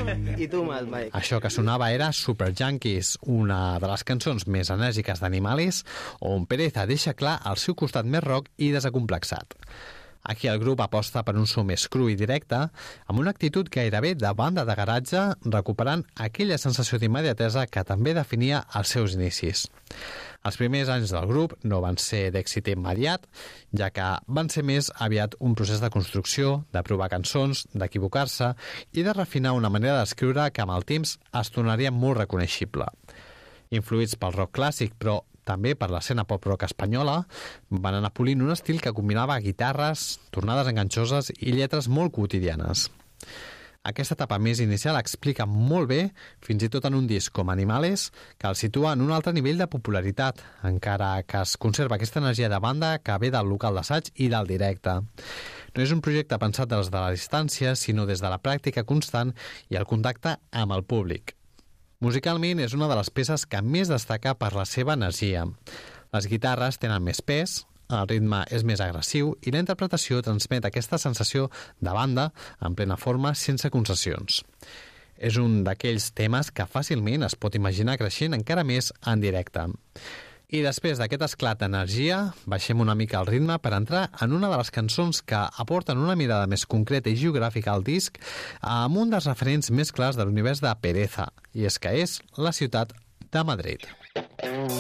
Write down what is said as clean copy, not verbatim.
I tu, Mike. Això que sonava era Super Junkies, una de les cançons més enèrgiques d'Animalis, on Pereza deixa clar el seu costat més rock i desacomplexat. Aquí el grup aposta per un so més cru i directe, amb una actitud gairebé de banda de garatge, recuperant aquella sensació d'immediatesa que també definia els seus inicis. Els primers anys del grup no van ser d'èxit immediat, ja que van ser més aviat un procés de construcció, de provar cançons, d'equivocar-se i de refinar una manera d'escriure que amb el temps es tornaria molt reconeixible. Influïts pel rock clàssic, però també per l'escena pop-rock espanyola, van anar polint un estil que combinava guitarres, tornades enganxoses i lletres molt quotidianes. Aquesta etapa més inicial explica molt bé, fins i tot en un disc com Animales, que el situa en un altre nivell de popularitat, encara que es conserva aquesta energia de banda que ve del local d'assaig i del directe. No és un projecte pensat des de la distància, sinó des de la pràctica constant i el contacte amb el públic. Musicalment és una de les peces que més destaca per la seva energia. Les guitarres tenen més pes, el ritme és més agressiu i la interpretació transmet aquesta sensació de banda en plena forma sense concessions. És un d'aquells temes que fàcilment es pot imaginar creixent encara més en directe. I després d'aquest esclat d'energia, baixem una mica el ritme per entrar en una de les cançons que aporten una mirada més concreta i geogràfica al disc amb un dels referents més clars de l'univers de Pereza, i és que és la ciutat de Madrid.